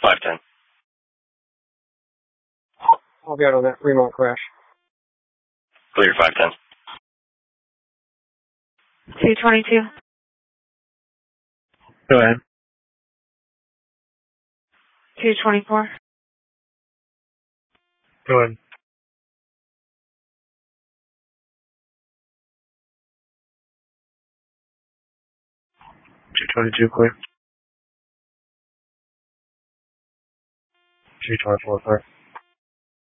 510. I'll be out on that remote crash. Clear 510. 222. Go ahead. 224. Go ahead. 222, clear. 224, clear.